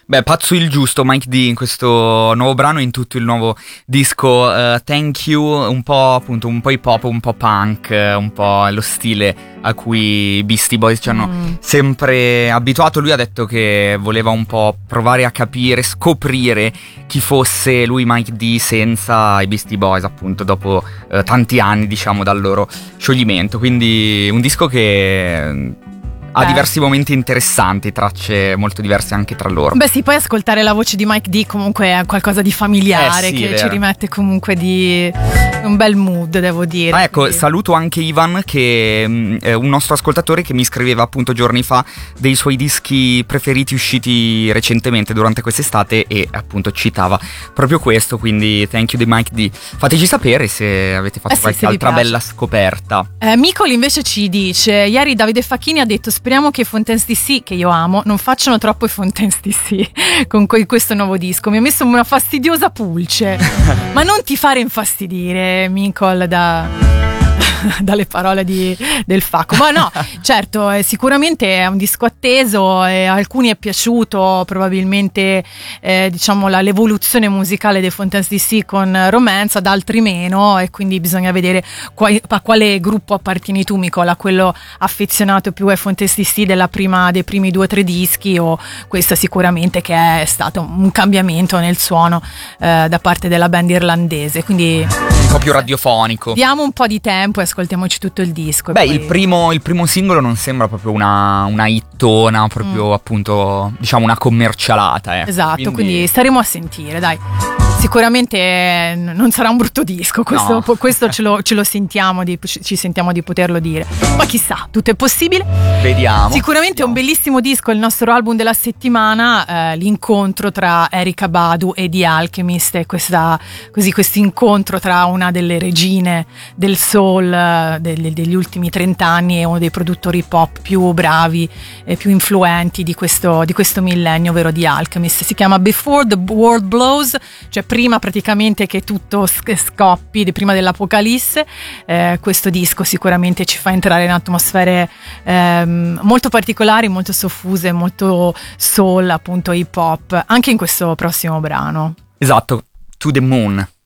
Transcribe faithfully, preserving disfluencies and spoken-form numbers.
Beh, pazzo il giusto Mike D in questo nuovo brano, in tutto il nuovo disco uh, Thank You, un po' appunto un po' hip hop, un po' punk, un po' lo stile a cui i Beastie Boys ci hanno mm. sempre abituato. Lui ha detto che voleva un po' provare a capire, scoprire chi fosse lui Mike D senza i Beastie Boys, appunto dopo uh, tanti anni, diciamo, dal loro scioglimento. Quindi un disco che ha diversi momenti interessanti, tracce molto diverse anche tra loro. Beh sì, poi ascoltare la voce di Mike D comunque è qualcosa di familiare, eh sì, che ci rimette comunque di un bel mood, devo dire. Ah, ecco, quindi saluto anche Ivan, che è un nostro ascoltatore che mi scriveva appunto giorni fa dei suoi dischi preferiti usciti recentemente durante quest'estate e appunto citava proprio questo, quindi thank you di Mike D. Fateci sapere se avete fatto eh sì, qualche se altra piace. bella scoperta. Eh, Micol invece ci dice: ieri Davide Facchini ha detto speriamo che i Fontaines D C, che io amo, non facciano troppo i Fontaines D C con que- questo nuovo disco. Mi ha messo una fastidiosa pulce. Ma non ti fare infastidire, Micol, da dalle parole di, del Facco. Ma no, certo, eh, sicuramente è un disco atteso, e a alcuni è piaciuto probabilmente eh, diciamo la, l'evoluzione musicale dei Fontaines D C con Romance, ad altri meno, e quindi bisogna vedere qual, a quale gruppo appartieni tu, Nicola, quello affezionato più ai Fontaines D C della prima, dei primi due o tre dischi, o questo sicuramente che è stato un cambiamento nel suono eh, da parte della band irlandese, quindi un po' più radiofonico. Diamo un po' di tempo e ascoltiamoci tutto il disco. Beh, poi... il primo, il primo singolo non sembra proprio una, una hittona, proprio mm. appunto, diciamo, una commercialata. Eh. Esatto, quindi... quindi staremo a sentire, dai. Sicuramente non sarà un brutto disco, questo, no. questo ce, lo, ce lo sentiamo, di, ci sentiamo di poterlo dire. Ma chissà, tutto è possibile. Vediamo. Sicuramente è un bellissimo disco, il nostro album della settimana, eh, l'incontro tra Erykah Badu e The Alchemist, e questa, così, questo incontro tra una delle regine del soul eh, degli, degli ultimi trent'anni e uno dei produttori pop più bravi e più influenti di questo, di questo millennio, ovvero The Alchemist. Si chiama Before the World Blows, cioè prima praticamente che tutto scoppi, prima dell'apocalisse. Eh, questo disco sicuramente ci fa entrare in atmosfere ehm, molto particolari, molto soffuse, molto soul, appunto hip hop, anche in questo prossimo brano. Esatto, To the Moon.